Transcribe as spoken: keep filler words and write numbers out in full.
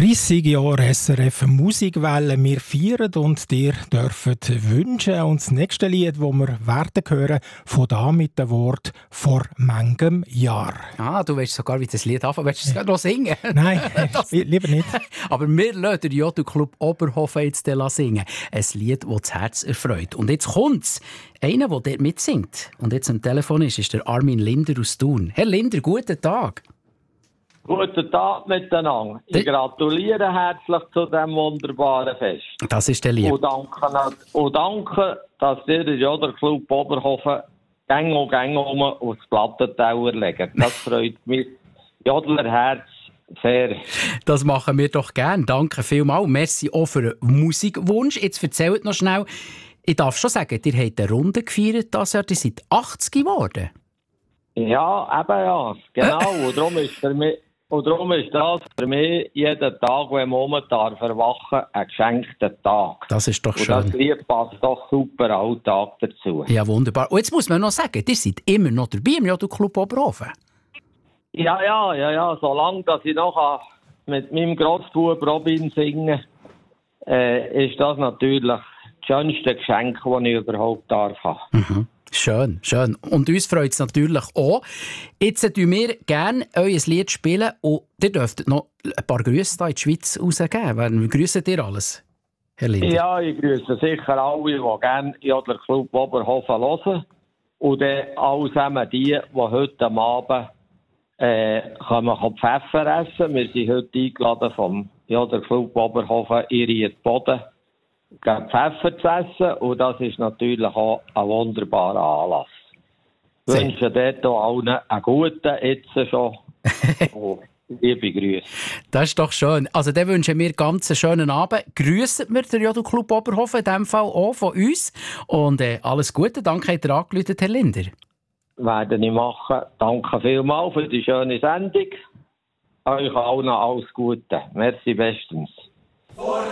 dreissig Jahre S R F Musikwelle. Wir feiern und ihr dürft wünschen. Und das nächste Lied, das wir werden hören, von da mit dem Wort «vor manchem Jahr». Ah, du weißt sogar, wie das Lied anfängt. Willst du es noch singen? Nein, lieber nicht. Aber wir lassen den Jodel-Club Oberhofen jetzt singen. Ein Lied, das das Herz erfreut. Und jetzt kommt's. Einer, der dort mitsingt und jetzt am Telefon ist, ist der Armin Linder aus Thun. Herr Linder, guten Tag. Guten Tag miteinander. Ich gratuliere herzlich zu diesem wunderbaren Fest. Das ist der Lieb. Und danke, und danke, dass ihr den Jodler-Club Oberhofen gäng und gäng um aufs Plattenteller legt. Das freut mich. Jodlerherz sehr. Das machen wir doch gern. Danke vielmals. Merci auch für den Musikwunsch. Jetzt erzählt noch schnell, ich darf schon sagen, ihr habt eine Runde gefeiert dieses Jahr. Ihr seid achtzig geworden. Ja, eben ja. Genau. Und darum ist für mich... Und darum ist das für mich jeden Tag, wenn man um darf erwachen, ein geschenkter Tag. Das ist doch schön. Und das Lied passt doch super Alltag dazu. Ja, wunderbar. Und jetzt muss man noch sagen, ihr seid immer noch dabei im Jodel-Club Oberhofen. Ja, ja, ja, ja. Solange dass ich noch mit meinem Grossbub Robin singen kann, äh, ist das natürlich das schönste Geschenk, das ich überhaupt darf haben. Mhm. Schön, schön. Und uns freut es natürlich auch. Jetzt tun wir gerne euer Lied spielen und ihr dürft noch ein paar Grüße hier in die Schweiz rausgeben. Wie grüßen ihr alles, Herr Linder? Ja, ich grüße sicher alle, die gerne Jodler Club Oberhofen hören. Und dann alle zusammen die, die heute Abend äh, können Pfeffer essen. Wir sind heute eingeladen vom Jodler Club Oberhofen in Boden. Pfeffer zu essen und das ist natürlich auch ein wunderbarer Anlass. Ich wünsche dort allen einen guten, jetzt schon. Und liebe Grüße. Das ist doch schön. Also dann wünschen wir ganz einen schönen Abend. Grüssen wir den Jodel-Club Oberhofen in diesem Fall auch von uns. Und äh, alles Gute. Danke, habt ihr angerufen, Herr Linder. Werde ich machen. Danke vielmals für die schöne Sendung. Euch allen alles Gute. Merci bestens.